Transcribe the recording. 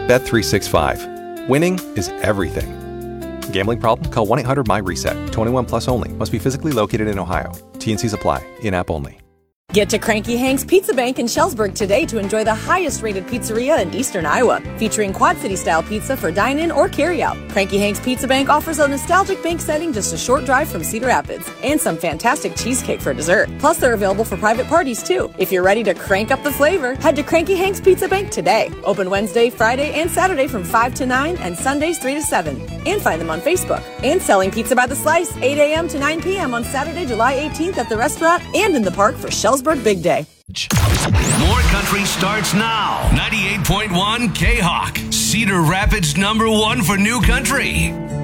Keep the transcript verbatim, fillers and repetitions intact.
Bet three sixty-five. Winning is everything. Gambling problem? Call one eight hundred my reset. twenty-one plus only. Must be physically located in Ohio. T and C's apply. In-app only. Get to Cranky Hank's Pizza Bank in Shellsburg today to enjoy the highest-rated pizzeria in eastern Iowa, featuring Quad City-style pizza for dine-in or carry-out. Cranky Hank's Pizza Bank offers a nostalgic bank setting just a short drive from Cedar Rapids, and some fantastic cheesecake for dessert. Plus, they're available for private parties, too. If you're ready to crank up the flavor, head to Cranky Hank's Pizza Bank today. Open Wednesday, Friday, and Saturday from five to nine, and Sundays three to seven. And find them on Facebook. And selling pizza by the slice, eight a.m. to nine p.m. on Saturday, July eighteenth at the restaurant and in the park for Shellsburg Big Day. More country starts now. ninety-eight point one K-Hawk, Cedar Rapids number one for new country.